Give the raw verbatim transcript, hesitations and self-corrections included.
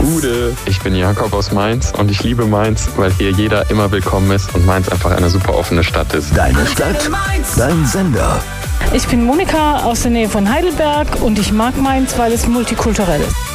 Gude, ich bin Jakob aus Mainz und ich liebe Mainz, weil hier jeder immer willkommen ist und Mainz einfach eine super offene Stadt ist. Deine Stadt, dein Sender. Ich bin Monika aus der Nähe von Heidelberg und ich mag Mainz, weil es multikulturell ist.